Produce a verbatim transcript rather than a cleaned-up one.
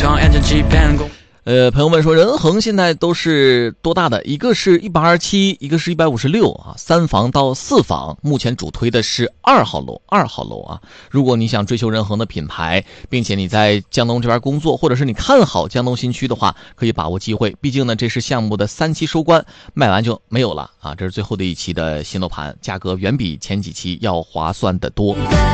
呃，朋友们说仁恒现在都是多大的？一个是一百二十七，一个是一百五十六啊，三房到四房，目前主推的是二号楼，二号楼啊。如果你想追求仁恒的品牌，并且你在江东这边工作，或者是你看好江东新区的话，可以把握机会。毕竟呢，这是项目的三期收官，卖完就没有了啊。这是最后的一期的新楼盘，价格远比前几期要划算得多。